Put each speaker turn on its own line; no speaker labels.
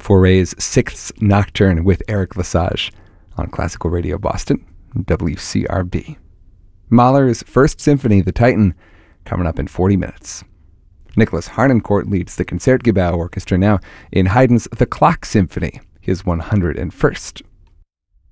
Fauré's Sixth Nocturne with Eric Lesage on Classical Radio Boston, WCRB. Mahler's First Symphony, The Titan, coming up in 40 minutes. Nicholas Harnoncourt leads the Concertgebouw Orchestra now in Haydn's The Clock Symphony, his 101st.